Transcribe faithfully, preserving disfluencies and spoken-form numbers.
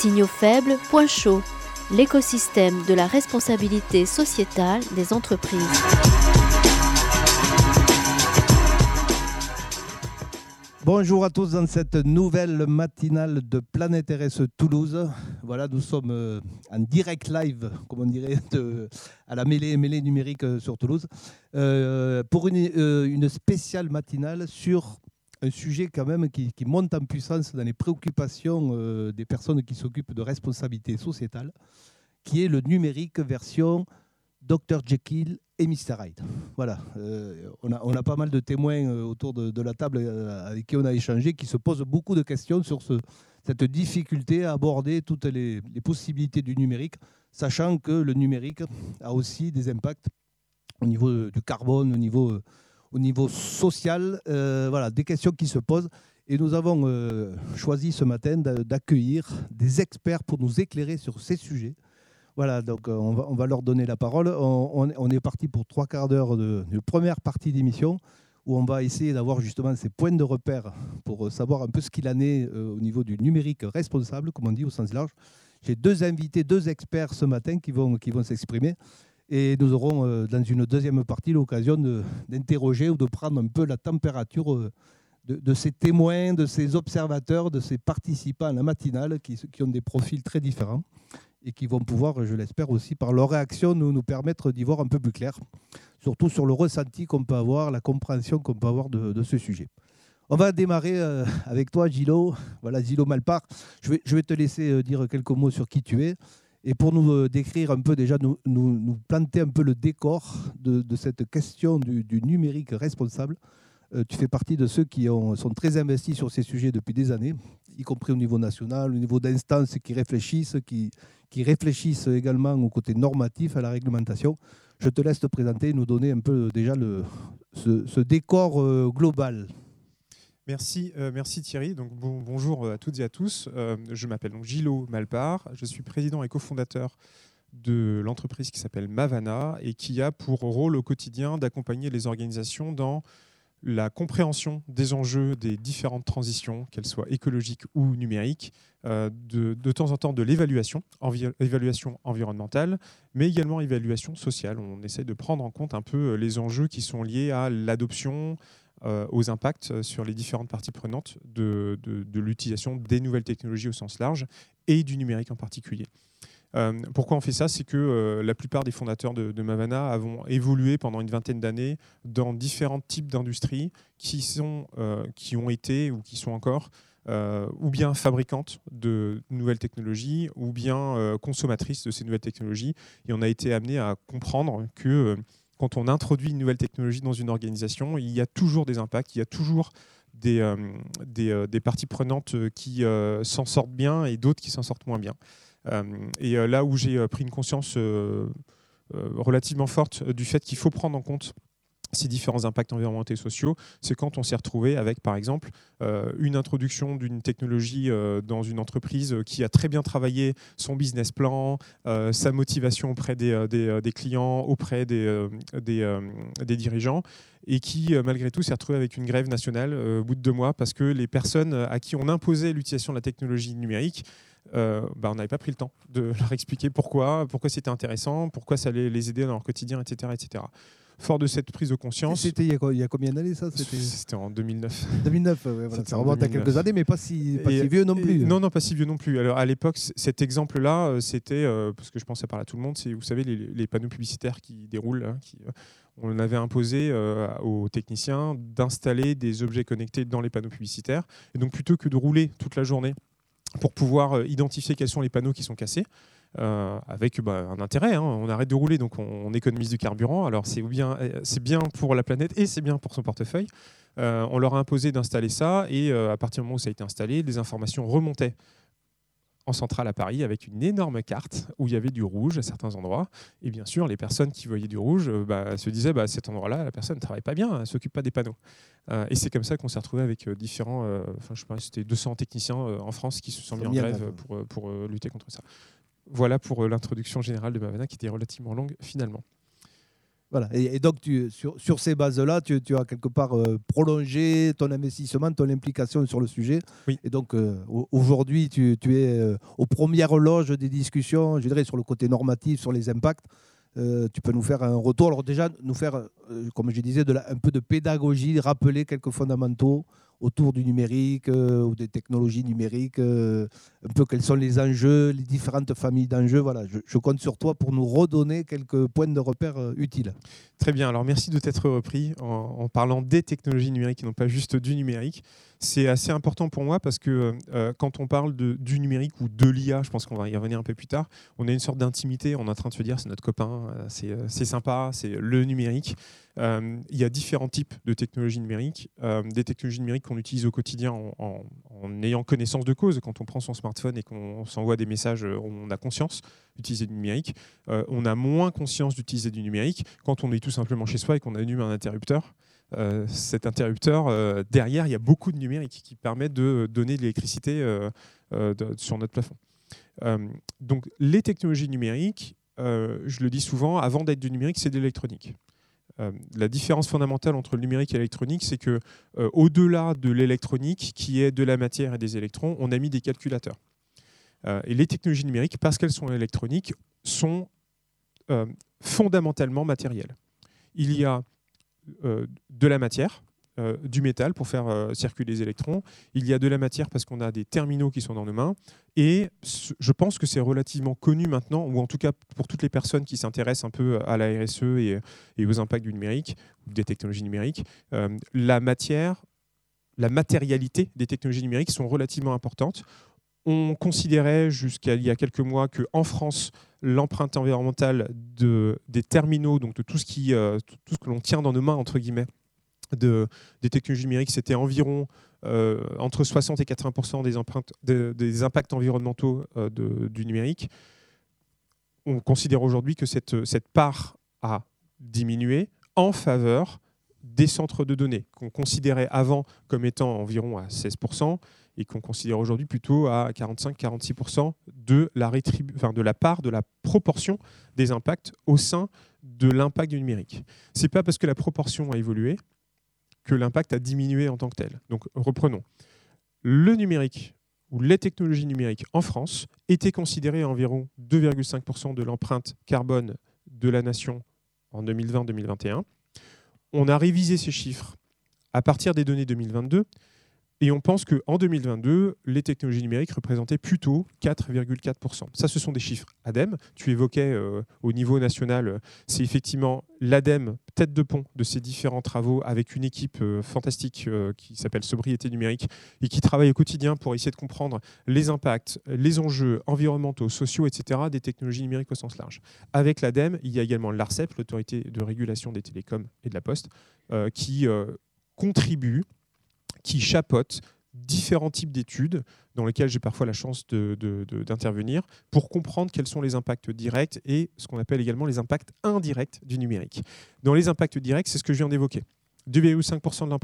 Signaux faibles, point chaud, l'écosystème de la responsabilité sociétale des entreprises. Bonjour à tous dans cette nouvelle matinale de Planète R S E Toulouse. Voilà, nous sommes en direct live, comme on dirait, de, à la mêlée, mêlée numérique sur Toulouse, euh, pour une, euh, une spéciale matinale sur un sujet quand même qui, qui monte en puissance dans les préoccupations euh, des personnes qui s'occupent de responsabilité sociétale, qui est le numérique version docteur Jekyll et mister Hyde. Voilà, euh, on, a, on a pas mal de témoins euh, autour de, de la table euh, avec qui on a échangé, qui se posent beaucoup de questions sur ce, cette difficulté à aborder toutes les, les possibilités du numérique, sachant que le numérique a aussi des impacts au niveau du carbone, au niveau, au niveau social. Euh, voilà, des questions qui se posent. Et nous avons euh, choisi ce matin d'accueillir des experts pour nous éclairer sur ces sujets. Voilà, donc euh, on, va, on va leur donner la parole. On, on, on est parti pour trois quarts d'heure de, de première partie d'émission où on va essayer d'avoir justement ces points de repère pour savoir un peu ce qu'il en est euh, au niveau du numérique responsable, comme on dit au sens large. J'ai deux invités, deux experts ce matin qui vont, qui vont s'exprimer. Et nous aurons euh, dans une deuxième partie l'occasion de, d'interroger ou de prendre un peu la température euh, de, de ces témoins, de ces observateurs, de ces participants à la matinale qui, qui ont des profils très différents et qui vont pouvoir, je l'espère aussi, par leur réaction, nous, nous permettre d'y voir un peu plus clair, surtout sur le ressenti qu'on peut avoir, la compréhension qu'on peut avoir de, de ce sujet. On va démarrer euh, avec toi, Gillo. Voilà, Gillo Malpart. Je vais, je vais te laisser euh, dire quelques mots sur qui tu es. Et pour nous euh, décrire un peu, déjà, nous, nous, nous planter un peu le décor de, de cette question du, du numérique responsable. Euh, tu fais partie de ceux qui ont, sont très investis sur ces sujets depuis des années, y compris au niveau national, au niveau d'instances qui réfléchissent, qui, qui réfléchissent également au côté normatif, à la réglementation. Je te laisse te présenter et nous donner un peu déjà le, ce, ce décor euh, global. Merci, euh, merci Thierry. Donc, bon, bonjour à toutes et à tous. Euh, je m'appelle donc Gillo Malpart. Je suis président et cofondateur de l'entreprise qui s'appelle Mavana et qui a pour rôle au quotidien d'accompagner les organisations dans la compréhension des enjeux des différentes transitions, qu'elles soient écologiques ou numériques, euh, de, de temps en temps de l'évaluation, envi évaluation environnementale, mais également évaluation sociale. On essaie de prendre en compte un peu les enjeux qui sont liés à l'adoption, euh, aux impacts sur les différentes parties prenantes de, de, de l'utilisation des nouvelles technologies au sens large et du numérique en particulier. Euh, pourquoi on fait ça? C'est que euh, la plupart des fondateurs de, de Mavana avons évolué pendant une vingtaine d'années dans différents types d'industries qui, sont, euh, qui ont été ou qui sont encore euh, ou bien fabricantes de nouvelles technologies ou bien euh, consommatrices de ces nouvelles technologies. Et on a été amené à comprendre que euh, quand on introduit une nouvelle technologie dans une organisation, il y a toujours des impacts, il y a toujours des, euh, des, euh, des parties prenantes qui euh, s'en sortent bien et d'autres qui s'en sortent moins bien. Euh, et euh, là où j'ai euh, pris une conscience euh, euh, relativement forte du fait qu'il faut prendre en compte ces différents impacts environnementaux et sociaux, c'est quand on s'est retrouvé avec, par exemple, euh, une introduction d'une technologie euh, dans une entreprise qui a très bien travaillé son business plan, euh, sa motivation auprès des, euh, des, euh, des clients, auprès des, euh, des, euh, des dirigeants, et qui, euh, malgré tout, s'est retrouvé avec une grève nationale euh, au bout de deux mois parce que les personnes à qui on imposait l'utilisation de la technologie numérique, Euh, bah, on n'avait pas pris le temps de leur expliquer pourquoi, pourquoi c'était intéressant, pourquoi ça allait les aider dans leur quotidien, et cetera, et cetera. Fort de cette prise de conscience... C'était il, il y a combien d'années ça? C'était en deux mille neuf. deux mille neuf, ouais, voilà, ça remonte à quelques années, mais pas si, pas et, si vieux non plus. Et, non, non, pas si vieux non plus. Alors, à l'époque, cet exemple-là, c'était, euh, parce que je pense que ça parle à tout le monde, c'est, vous savez, les, les panneaux publicitaires qui déroulent, hein, qui, euh, on avait imposé euh, aux techniciens d'installer des objets connectés dans les panneaux publicitaires. Et donc, plutôt que de rouler toute la journée pour pouvoir euh, identifier quels sont les panneaux qui sont cassés, euh, avec bah, un intérêt. Hein. On arrête de rouler, donc on, on économise du carburant. Alors c'est bien, c'est bien pour la planète et c'est bien pour son portefeuille. Euh, on leur a imposé d'installer ça et euh, à partir du moment où ça a été installé, les informations remontaient en centrale à Paris avec une énorme carte où il y avait du rouge à certains endroits. Et bien sûr, les personnes qui voyaient du rouge euh, bah, se disaient bah, à cet endroit-là, la personne ne travaille pas bien, elle ne s'occupe pas des panneaux. Euh, et c'est comme ça qu'on s'est retrouvé avec euh, différents, euh, enfin, je sais pas, c'était deux cents techniciens euh, en France qui se sont mis en grève pour, euh, pour euh, lutter contre ça. Voilà pour euh, l'introduction générale de Mavana qui était relativement longue finalement. Voilà. Et, et donc, tu, sur, sur ces bases-là, tu, tu as quelque part euh, prolongé ton investissement, ton implication sur le sujet. Oui. Et donc, euh, aujourd'hui, tu, tu es euh, aux premières loges des discussions, je dirais, sur le côté normatif, sur les impacts. Euh, tu peux nous faire un retour. Alors déjà, nous faire, euh, comme je disais, de la, un peu de pédagogie, rappeler quelques fondamentaux autour du numérique euh, ou des technologies numériques, euh, un peu quels sont les enjeux, les différentes familles d'enjeux. Voilà, je, je compte sur toi pour nous redonner quelques points de repère euh, utiles. Très bien, alors merci de t'être repris en, en parlant des technologies numériques et non pas juste du numérique. C'est assez important pour moi parce que euh, quand on parle de, du numérique ou de l'I A, je pense qu'on va y revenir un peu plus tard, on a une sorte d'intimité, on est en train de se dire c'est notre copain, c'est, c'est sympa, c'est le numérique. Euh, il y a différents types de technologies numériques, euh, des technologies numériques qu'on utilise au quotidien en, en, en ayant connaissance de cause. Quand on prend son smartphone et qu'on s'envoie des messages, on a conscience d'utiliser du numérique. Euh, on a moins conscience d'utiliser du numérique quand on est tout simplement chez soi et qu'on allume un interrupteur. Euh, cet interrupteur, euh, derrière, il y a beaucoup de numérique qui permet de donner de l'électricité euh, euh, de, sur notre plafond. Euh, donc, les technologies numériques, euh, je le dis souvent, avant d'être du numérique, c'est de l'électronique. Euh, la différence fondamentale entre le numérique et l'électronique, c'est que euh, au-delà de l'électronique, qui est de la matière et des électrons, on a mis des calculateurs. Euh, et les technologies numériques, parce qu'elles sont électroniques, sont euh, fondamentalement matérielles. Il y a euh, de la matière, euh, du métal pour faire euh, circuler les électrons. Il y a de la matière parce qu'on a des terminaux qui sont dans nos mains. Et je pense que c'est relativement connu maintenant, ou en tout cas pour toutes les personnes qui s'intéressent un peu à la R S E et, et aux impacts du numérique, ou des technologies numériques, euh, la matière, la matérialité des technologies numériques sont relativement importantes. On considérait jusqu'à il y a quelques mois qu'en France, l'empreinte environnementale de, des terminaux, donc de tout ce, qui, euh, tout ce que l'on tient dans nos mains, entre guillemets, de, des technologies numériques, c'était environ euh, entre soixante et quatre-vingts pour cent des, empreintes, de, des impacts environnementaux euh, de, du numérique. On considère aujourd'hui que cette, cette part a diminué en faveur des centres de données, qu'on considérait avant comme étant environ à seize pour cent et qu'on considère aujourd'hui plutôt à quarante-cinq à quarante-six pour cent de la, rétribu- enfin de la part, de la proportion des impacts au sein de l'impact du numérique. Ce n'est pas parce que la proportion a évolué que l'impact a diminué en tant que tel. Donc reprenons. Le numérique ou les technologies numériques en France étaient considérées à environ deux virgule cinq pour cent de l'empreinte carbone de la nation en deux mille vingt deux mille vingt et un. On a révisé ces chiffres à partir des données deux mille vingt-deux et on pense qu'en deux mille vingt-deux, les technologies numériques représentaient plutôt quatre virgule quatre pour cent. Ça, ce sont des chiffres ADEME. Tu évoquais euh, au niveau national, euh, c'est effectivement l'ADEME, tête de pont de ces différents travaux, avec une équipe euh, fantastique euh, qui s'appelle Sobriété numérique et qui travaille au quotidien pour essayer de comprendre les impacts, les enjeux environnementaux, sociaux, et cetera des technologies numériques au sens large. Avec l'ADEME, il y a également l'ARCEP, l'autorité de régulation des télécoms et de la poste, euh, qui euh, contribue, qui chapeaute différents types d'études dans lesquelles j'ai parfois la chance de, de, de, d'intervenir pour comprendre quels sont les impacts directs et ce qu'on appelle également les impacts indirects du numérique. Dans les impacts directs, c'est ce que je viens d'évoquer. deux virgule cinq pour cent de l'empreinte